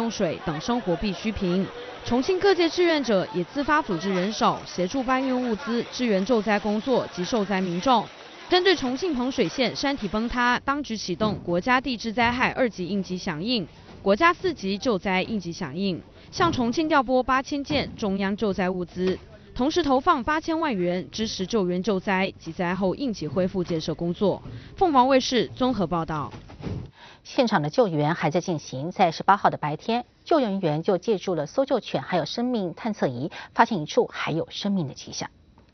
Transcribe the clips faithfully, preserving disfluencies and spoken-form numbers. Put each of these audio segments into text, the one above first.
用水等生活必需品。重庆各界志愿者也自发组织人手，协助搬运物资，支援救灾工作及受灾民众。针对重庆彭水县山体崩塌，当局启动国家地质灾害二级应急响应、国家四级救灾应急响应，向重庆调拨八千件中央救灾物资，同时投放八千万元支持救援救灾及灾后应急恢复建设工作。凤凰卫视综合报道。 现场的救援还在进行，在十八号的白天，救援人员就借助了搜救犬还有生命探测仪，发现一处还有生命的迹象。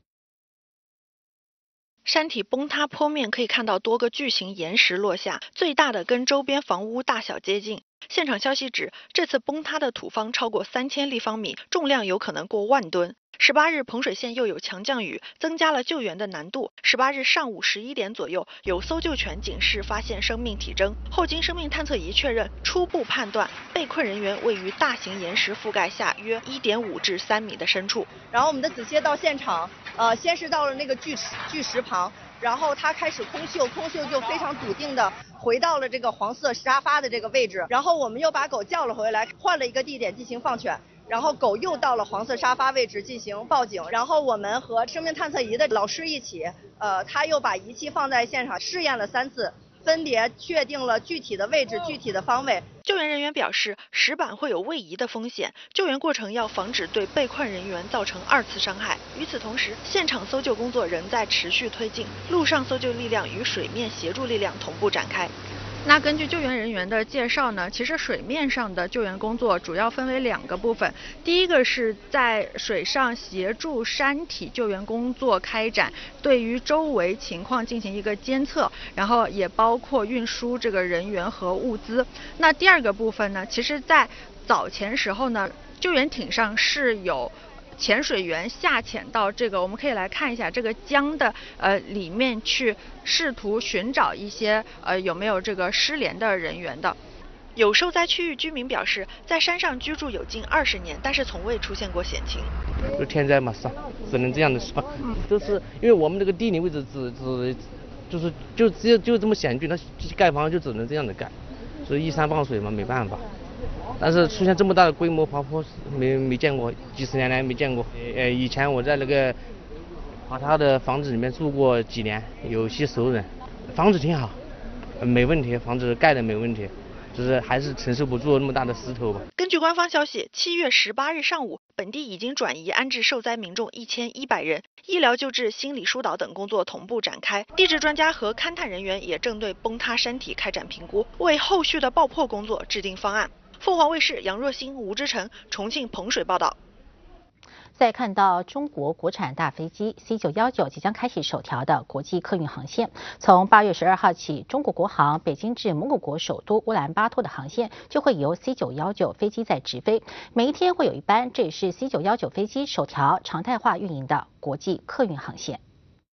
山体崩塌坡面可以看到多个巨型岩石落下，最大的跟周边房屋大小接近。现场消息指，这次崩塌的土方超过三千立方米，重量有可能过万吨。十八日，彭水县又有强降雨，增加了救援的难度。十八日上午十一点左右，有搜救犬警示发现生命体征，后经生命探测仪确认，初步判断被困人员位于大型岩石覆盖下约一点五至三米的深处。 然后我们的子歇到现场，呃，先是到了那个巨石巨石旁，然后他开始空嗅，空嗅就非常笃定的回到了这个黄色沙发的这个位置，然后我们又把狗叫了回来，换了一个地点进行放犬。然后狗又到了黄色沙发位置进行报警，然后我们和生命探测仪的老师一起，呃，他又把仪器放在现场试验了三次，分别确定了具体的位置、具体的方位。 救援人员表示，石板会有位移的风险，救援过程要防止对被困人员造成二次伤害。与此同时，现场搜救工作仍在持续推进，陆上搜救力量与水面协助力量同步展开。那根据救援人员的介绍呢，其实水面上的救援工作主要分为两个部分。第一个是在水上协助山体救援工作开展，对于周围情况进行一个监测，然后也包括运输这个人员和物资。那第二个部分呢，其实在早前时候呢，救援艇上是有潜水员下潜到这个，我们可以来看一下这个江的呃里面去，试图寻找一些呃有没有这个失联的人员的。有受灾区域居民表示，在山上居住有近二十年，但是从未出现过险情。 就天灾嘛，是只能这样的说。嗯，就是因为我们这个地理位置只只就是就只有就这么险峻，那盖房就只能这样的盖，所以依山傍水嘛，没办法。但是出现这么大的规模滑坡没没见过，几十年来没见过。呃，以前我在那个垮塌的房子里面住过几年，有些熟人，房子挺好，没问题，房子盖的没问题，就是还是承受不住那么大的石头吧。 根据官方消息，七月十八日上午，本地已经转移安置受灾民众一千一百人，医疗救治、心理疏导等工作同步展开。地质专家和勘探人员也正对崩塌山体开展评估，为后续的爆破工作制定方案。凤凰卫视杨若欣、吴之成，重庆彭水报道。 再看到中国国产大飞机 C 九一九即将开启首条的国际客运航线，从八月十二号起，中国国航北京至蒙古国首都乌兰巴托的航线就会由 C 九一九飞机在直飞，每一天会有一班，这也是 C 九一九飞机首条常态化运营的国际客运航线。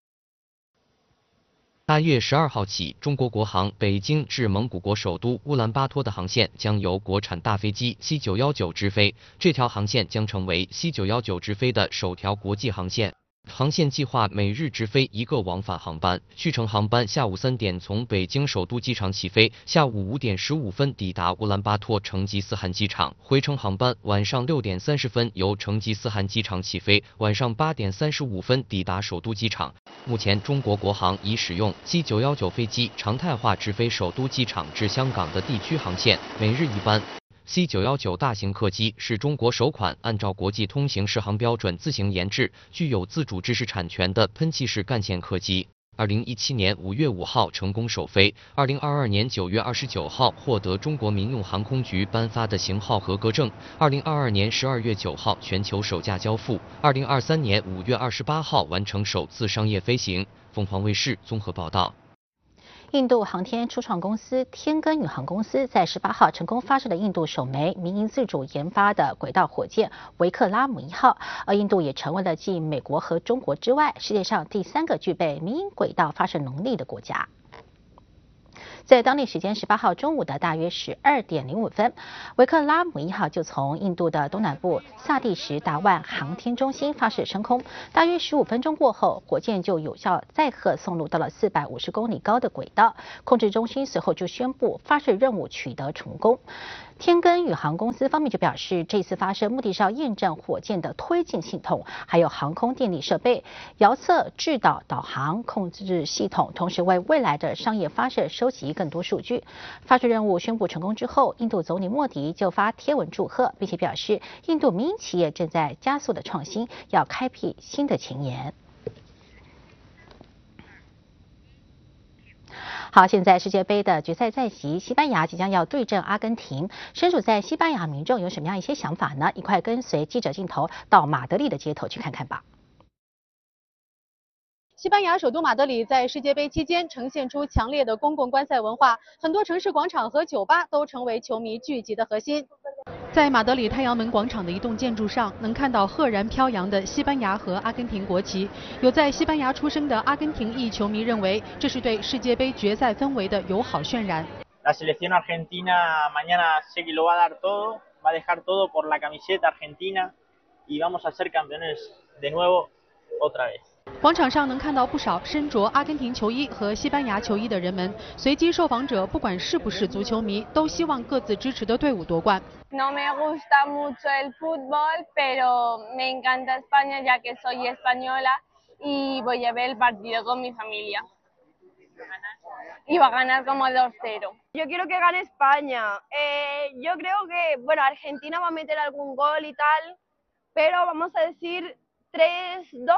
八月十二号起，中国国航北京至蒙古国首都乌兰巴托的航线将由国产大飞机 C 九一九直飞。这条航线将成为 C 九一九直飞的首条国际航线。航线计划每日直飞一个往返航班，续程航班下午三点从北京首都机场起飞，下午五点十五分抵达乌兰巴托成吉思汗机场。回程航班晚上六点三十分由成吉思汗机场起飞，晚上八点三十五分抵达首都机场。目前，中国国航已使用 C 九一九飞机常态化直飞首都机场至香港的地区航线，每日一班。C 九一九大型客机是中国首款按照国际通行适航标准自行研制、具有自主知识产权的喷气式干线客机。二零一七年五月五号成功首飞，二零二二年九月二十九号获得中国民用航空局颁发的型号合格证，二零二二年十二月九号全球首架交付，二零二三年五月二十八号完成首次商业飞行。凤凰卫视综合报道。 印度航天初创公司天根宇航公司在十八号成功发射了印度首枚民营自主研发的轨道火箭维克拉姆一号，而印度也成为了继美国和中国之外，世界上第三个具备民营轨道发射能力的国家。 在当地时间十八号中午的大约十二点零五分，维克拉姆一号就从印度的东南部萨蒂什达万航天中心发射升空。大约十五分钟过后，火箭就有效载荷送入到了四百五十公里高的轨道。控制中心随后就宣布发射任务取得成功。天根宇航公司方面就表示，这次发射目的是要验证火箭的推进系统，还有航空电力设备、遥测、制导、导航控制系统，同时为未来的商业发射收集更多数据。发射任务宣布成功之后，印度总理莫迪就发贴文祝贺，并且表示，印度民营企业正在加速的创新，要开辟新的前沿。好，现在世界杯的决赛在即，西班牙即将要对阵阿根廷。身处在西班牙民众有什么样一些想法呢？一块跟随记者镜头到马德里的街头去看看吧。 西班牙首都马德里在世界杯期间呈现出强烈的公共观赛文化，很多城市广场和酒吧都成为球迷聚集的核心。在马德里太阳门广场的一栋建筑上，能看到赫然飘扬的西班牙和阿根廷国旗。有在西班牙出生的阿根廷裔球迷认为，这是对世界杯决赛氛围的友好渲染。 La selección argentina mañana sé que lo va a dar todo, va a dejar todo por la camiseta argentina y vamos a ser campeones de nuevo otra vez. 广场上能看到不少身着阿根廷球衣和西班牙球衣的人们。随机受访者不管是不是足球迷，都希望各自支持的队伍夺冠。 No me gusta mucho el fútbol, pero me encanta España ya que soy española y voy a ver el partido con mi familia. Y va a ganar como dos cero. Yo quiero que gane España. Eh, yo creo que, bueno, Argentina va a meter algún gol y tal, pero vamos a decir tres dos.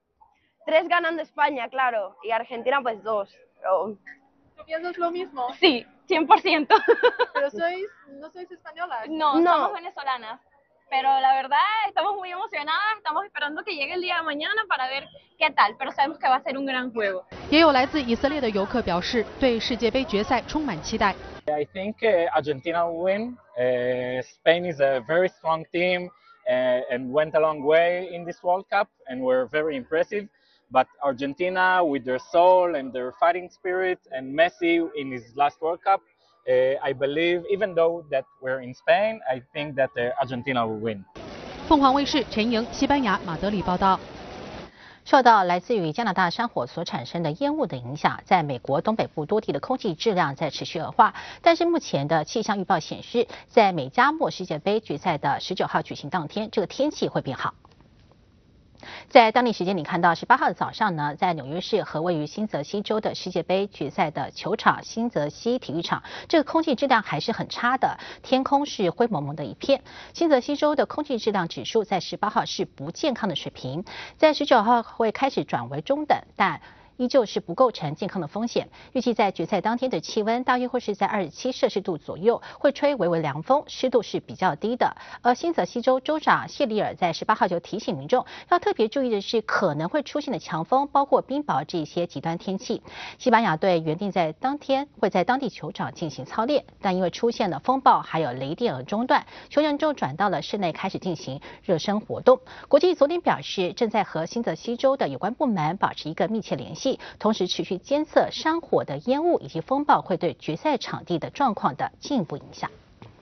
Tres ganando España, claro, y Argentina pues dos. Pero... ¿Tú piensas lo mismo? Sí, cien por ciento. ¿Pero sois, no sois españolas? No, no, somos venezolanas. Pero la verdad estamos muy emocionadas, estamos esperando que llegue el día de mañana para ver qué tal, pero sabemos que va a ser un gran juego. 也有来自以色列的游客表示，对世界杯决赛充满期待。 I think uh, Argentina will win. Uh, Spain is a very strong team uh, and went a long way in this World Cup, and were very impressive. But Argentina, with their soul and their fighting spirit, and Messi in his last World Cup, uh, I believe, even though that we're in Spain, I think that uh, Argentina will win. 凤凰卫视陈莹，西班牙马德里报道。 受到来自于加拿大山火所产生的烟雾的影响，在美国东北部多地的空气质量在持续恶化。但是目前的气象预报显示，在美加墨世界杯决赛的十九号举行当天，这个天气会变好。在当地时间，你看到十八号的早上呢，在纽约市和位于新泽西州的世界杯决赛的球场新泽西体育场，这个空气质量还是很差的，天空是灰蒙蒙的一片。新泽西州的空气质量指数在十八号是不健康的水平，在十九号会开始转为中等，但依旧是不构成健康的风险。预计在决赛当天的气温大约会是在二十七摄氏度左右，会吹微微凉风，湿度是比较低的。而新泽西州州长谢里尔在十八号就提醒民众要特别注意的是可能会出现的强风，包括冰雹这些极端天气。西班牙队原定在当天会在当地球场进行操练，但因为出现了风暴还有雷电而中断，球员就转到了室内开始进行热身活动。国际昨天表示，正在和新泽西州的有关部门保持一个密切联系。同时持续监测山火的烟雾以及风暴会对决赛场地的状况的进一步影响。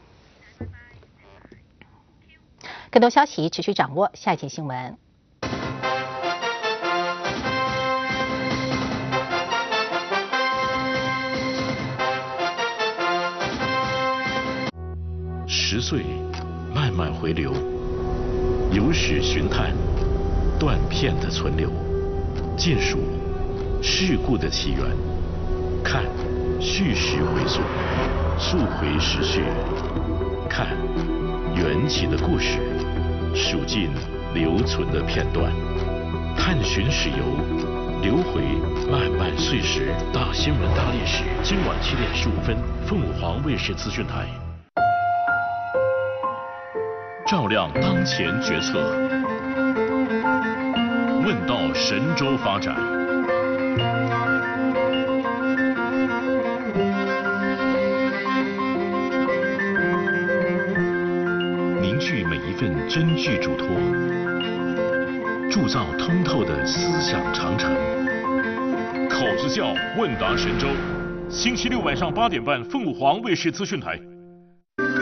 更多消息持续掌握下一节新闻。 十岁慢慢回流，有史寻探，断片的存留，尽数事故的起源，看叙事回溯，溯回时序，看缘起的故事，数尽留存的片段，探寻史游，流回漫漫岁时。大新闻大历史，今晚七点十五分，凤凰卫视资讯台，照亮当前决策，问道神州发展。凝聚每一份真句嘱托，铸造通透的思想长城。口子窖问答神州， 星期六晚上八点半，凤凰卫视资讯台。